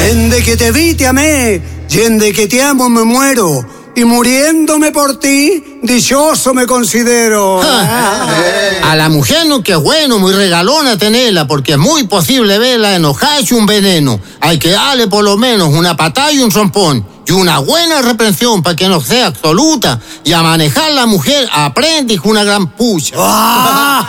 Desde que te vi te amé, desde que te amo me muero, y muriéndome por ti, dichoso me considero. A la mujer no que es bueno, muy regalona tenerla, porque es muy posible verla enojarse un veneno. Hay que darle por lo menos una patada y un trompón, y una buena reprensión para que no sea absoluta. Y a manejar la mujer aprende con una gran pucha.